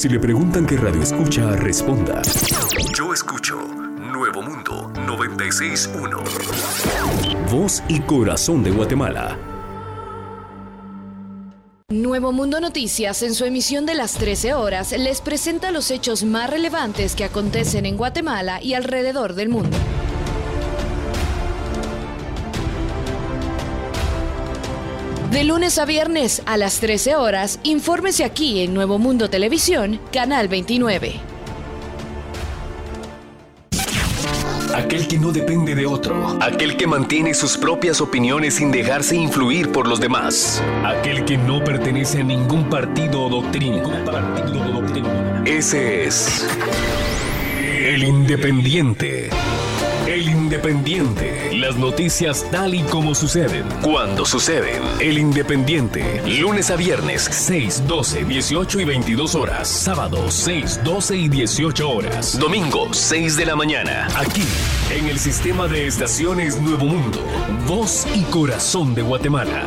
Si le preguntan qué radio escucha, responda: yo escucho Nuevo Mundo 96.1. Voz y corazón de Guatemala. Nuevo Mundo Noticias, en su emisión de las 13 horas, les presenta los hechos más relevantes que acontecen en Guatemala y alrededor del mundo. De lunes a viernes a las 13 horas, infórmese aquí en Nuevo Mundo Televisión, Canal 29. Aquel que no depende de otro. Aquel que mantiene sus propias opiniones sin dejarse influir por los demás. Aquel que no pertenece a ningún partido o doctrina. Ese es el Independiente. El Independiente. Las noticias tal y como suceden, cuando suceden. El Independiente. Lunes a viernes, 6, 12, 18 y 22 horas. Sábados, 6, 12 y 18 horas. Domingo, 6 de la mañana. Aquí, en el sistema de estaciones Nuevo Mundo. Voz y corazón de Guatemala.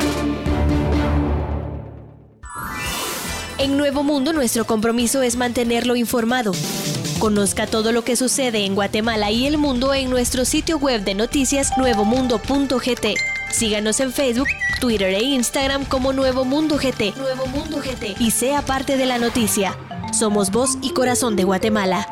En Nuevo Mundo, nuestro compromiso es mantenerlo informado. Conozca todo lo que sucede en Guatemala y el mundo en nuestro sitio web de noticias nuevomundo.gt. Síganos en Facebook, Twitter e Instagram como Nuevo Mundo GT. Nuevo Mundo GT. Y sea parte de la noticia. Somos voz y corazón de Guatemala.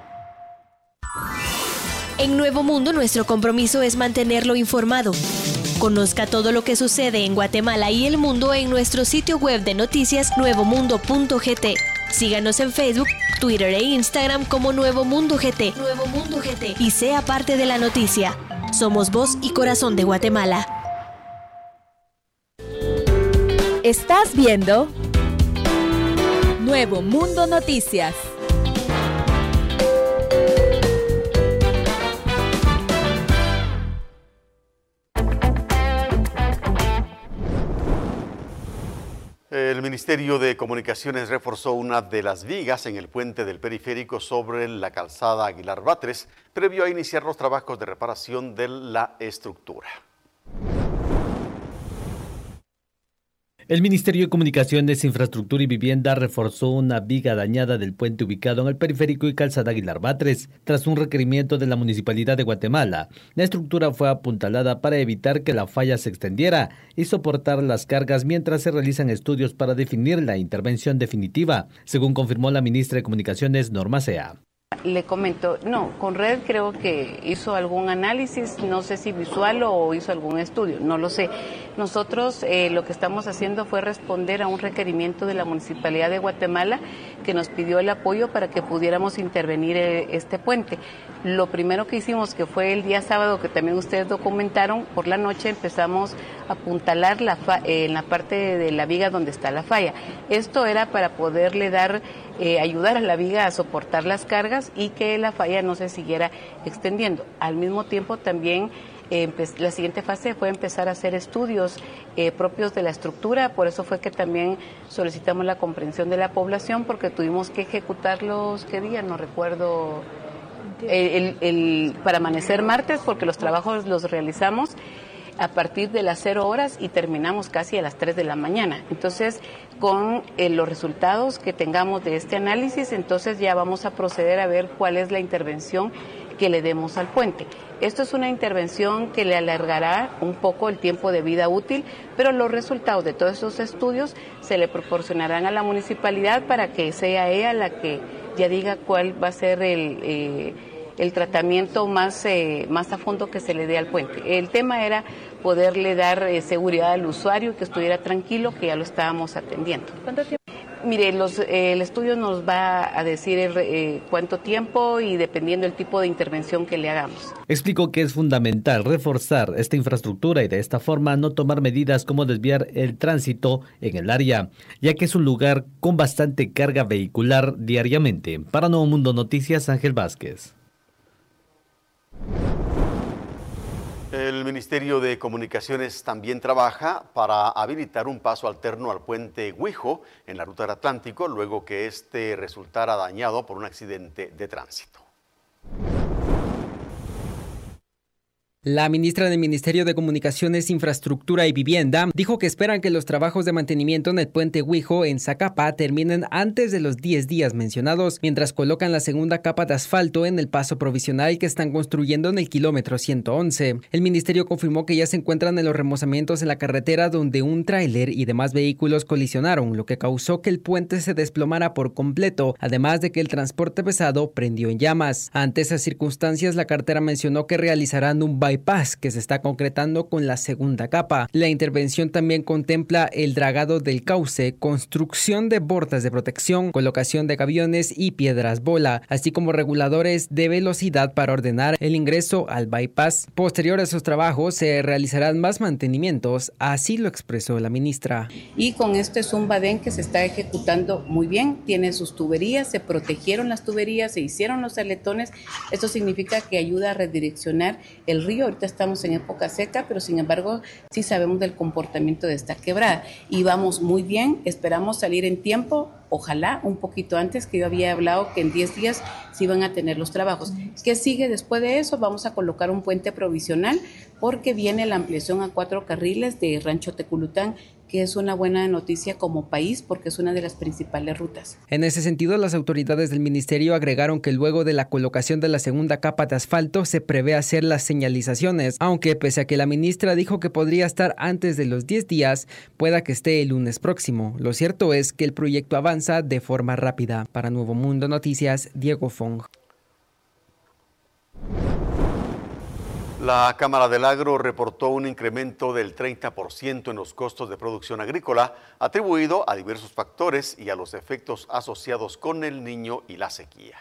En Nuevo Mundo, nuestro compromiso es mantenerlo informado. Conozca todo lo que sucede en Guatemala y el mundo en nuestro sitio web de noticias nuevomundo.gt. Síganos en Facebook, Twitter e Instagram como Nuevo Mundo GT. Nuevo Mundo GT. Y sea parte de la noticia. Somos voz y corazón de Guatemala. Estás viendo Nuevo Mundo Noticias. El Ministerio de Comunicaciones reforzó una de las vigas en el puente del periférico sobre la calzada Aguilar Batres, previo a iniciar los trabajos de reparación de la estructura. El Ministerio de Comunicaciones, Infraestructura y Vivienda reforzó una viga dañada del puente ubicado en el periférico y calzada Aguilar Batres. Tras un requerimiento de la Municipalidad de Guatemala, la estructura fue apuntalada para evitar que la falla se extendiera y soportar las cargas mientras se realizan estudios para definir la intervención definitiva, según confirmó la ministra de Comunicaciones, Norma Sea. Le comento, no, Conred creo que hizo algún análisis, no sé si visual o hizo algún estudio, no lo sé. Nosotros lo que estamos haciendo fue responder a un requerimiento de la Municipalidad de Guatemala que nos pidió el apoyo para que pudiéramos intervenir este puente. Lo primero que hicimos, que fue el día sábado, que también ustedes documentaron, por la noche empezamos a apuntalar en la parte de la viga donde está la falla. Esto era para poderle ayudar a la viga a soportar las cargas y que la falla no se siguiera extendiendo. Al mismo tiempo también la siguiente fase fue empezar a hacer estudios propios de la estructura, por eso fue que también solicitamos la comprensión de la población, porque tuvimos que ejecutarlos, ¿qué día? No recuerdo, para amanecer martes, porque los trabajos los realizamos a partir de las 0 horas y terminamos casi a las 3 de la mañana. Entonces, con los resultados que tengamos de este análisis, entonces ya vamos a proceder a ver cuál es la intervención que le demos al puente. Esto es una intervención que le alargará un poco el tiempo de vida útil, pero los resultados de todos esos estudios se le proporcionarán a la municipalidad para que sea ella la que ya diga cuál va a ser el tratamiento más a fondo que se le dé al puente. El tema era poderle dar seguridad al usuario, que estuviera tranquilo, que ya lo estábamos atendiendo. ¿Cuánto tiempo? Mire, el estudio nos va a decir cuánto tiempo y dependiendo del tipo de intervención que le hagamos. Explicó que es fundamental reforzar esta infraestructura y de esta forma no tomar medidas como desviar el tránsito en el área, ya que es un lugar con bastante carga vehicular diariamente. Para Nuevo Mundo Noticias, Ángel Vázquez. El Ministerio de Comunicaciones también trabaja para habilitar un paso alterno al puente Huijo en la ruta del Atlántico, luego que este resultara dañado por un accidente de tránsito. La ministra del Ministerio de Comunicaciones, Infraestructura y Vivienda dijo que esperan que los trabajos de mantenimiento en el puente Huijo en Zacapa terminen antes de los 10 días mencionados, mientras colocan la segunda capa de asfalto en el paso provisional que están construyendo en el kilómetro 111. El ministerio confirmó que ya se encuentran en los remozamientos en la carretera donde un tráiler y demás vehículos colisionaron, lo que causó que el puente se desplomara por completo, además de que el transporte pesado prendió en llamas. Ante esas circunstancias, la cartera mencionó que realizarán un bypass que se está concretando con la segunda capa. La intervención también contempla el dragado del cauce, construcción de bordas de protección, colocación de gaviones y piedras bola, así como reguladores de velocidad para ordenar el ingreso al bypass. Posterior a esos trabajos se realizarán más mantenimientos, así lo expresó la ministra. Y con esto es un badén que se está ejecutando muy bien, tiene sus tuberías, se protegieron las tuberías, se hicieron los aletones. Esto significa que ayuda a redireccionar el río. Ahorita estamos en época seca, pero sin embargo sí sabemos del comportamiento de esta quebrada y vamos muy bien, esperamos salir en tiempo, ojalá un poquito antes, que yo había hablado que en 10 días se iban a tener los trabajos. ¿Qué sigue después de eso? Vamos a colocar un puente provisional porque viene la ampliación a 4 carriles de Rancho Teculután, que es una buena noticia como país porque es una de las principales rutas. En ese sentido, las autoridades del ministerio agregaron que luego de la colocación de la segunda capa de asfalto se prevé hacer las señalizaciones, aunque pese a que la ministra dijo que podría estar antes de los 10 días, pueda que esté el lunes próximo. Lo cierto es que el proyecto avanza de forma rápida. Para Nuevo Mundo Noticias, Diego Fong. La Cámara del Agro reportó un incremento del 30% en los costos de producción agrícola, atribuido a diversos factores y a los efectos asociados con el Niño y la sequía.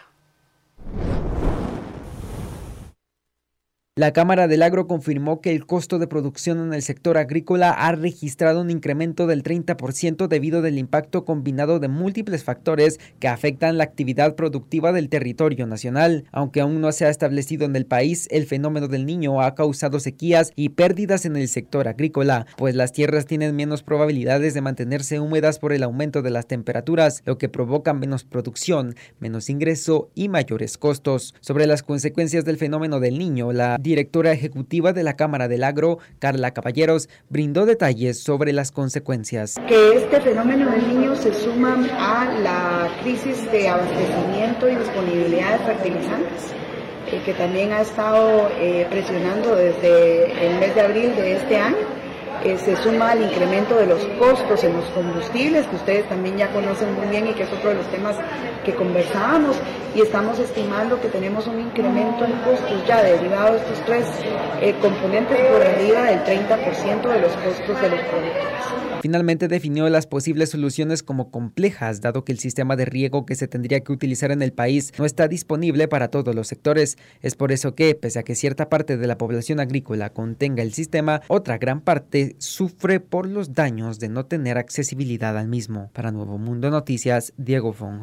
La Cámara del Agro confirmó que el costo de producción en el sector agrícola ha registrado un incremento del 30% debido al impacto combinado de múltiples factores que afectan la actividad productiva del territorio nacional. Aunque aún no se ha establecido en el país, el fenómeno del Niño ha causado sequías y pérdidas en el sector agrícola, pues las tierras tienen menos probabilidades de mantenerse húmedas por el aumento de las temperaturas, lo que provoca menos producción, menos ingreso y mayores costos. Sobre las consecuencias del fenómeno del Niño, la directora ejecutiva de la Cámara del Agro, Carla Caballeros, brindó detalles sobre las consecuencias. Que este fenómeno del Niño se suma a la crisis de abastecimiento y disponibilidad de fertilizantes, que también ha estado presionando desde el mes de abril de este año. Se suma al incremento de los costos en los combustibles, que ustedes también ya conocen muy bien y que es otro de los temas que conversábamos, y estamos estimando que tenemos un incremento en costos ya derivado de estos 3 componentes por arriba del 30% de los costos de los productores. Finalmente definió las posibles soluciones como complejas, dado que el sistema de riego que se tendría que utilizar en el país no está disponible para todos los sectores. Es por eso que, pese a que cierta parte de la población agrícola contenga el sistema, otra gran parte sufre por los daños de no tener accesibilidad al mismo. Para Nuevo Mundo Noticias, Diego Fong.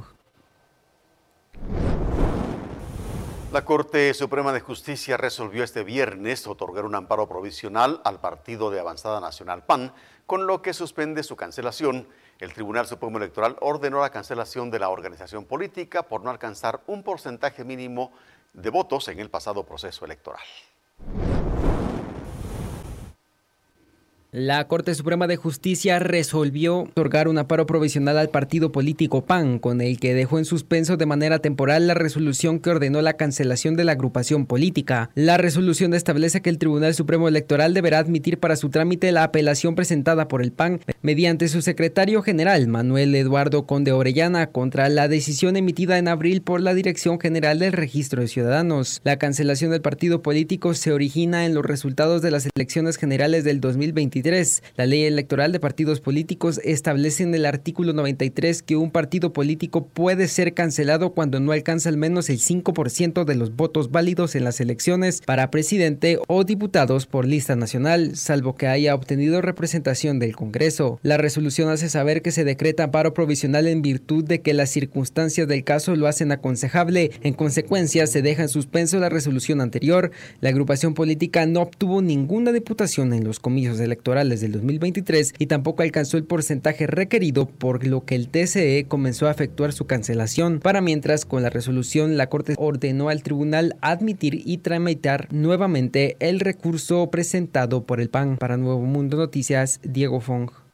La Corte Suprema de Justicia resolvió este viernes otorgar un amparo provisional al Partido de Avanzada Nacional PAN, con lo que suspende su cancelación. El Tribunal Supremo Electoral ordenó la cancelación de la organización política por no alcanzar un porcentaje mínimo de votos en el pasado proceso electoral. La Corte Suprema de Justicia resolvió otorgar un amparo provisional al partido político PAN, con el que dejó en suspenso de manera temporal la resolución que ordenó la cancelación de la agrupación política. La resolución establece que el Tribunal Supremo Electoral deberá admitir para su trámite la apelación presentada por el PAN mediante su secretario general, Manuel Eduardo Conde Orellana, contra la decisión emitida en abril por la Dirección General del Registro de Ciudadanos. La cancelación del partido político se origina en los resultados de las elecciones generales del 2023. La ley electoral de partidos políticos establece en el artículo 93 que un partido político puede ser cancelado cuando no alcanza al menos el 5% de los votos válidos en las elecciones para presidente o diputados por lista nacional, salvo que haya obtenido representación del Congreso. La resolución hace saber que se decreta amparo provisional en virtud de que las circunstancias del caso lo hacen aconsejable. En consecuencia, se deja en suspenso la resolución anterior. La agrupación política no obtuvo ninguna diputación en los comicios electorales electorales del 2023 y tampoco alcanzó el porcentaje requerido, por lo que el TCE comenzó a efectuar su cancelación. Para mientras, con la resolución, la Corte ordenó al tribunal admitir y tramitar nuevamente el recurso presentado por el PAN. Para Nuevo Mundo Noticias, Diego Fong.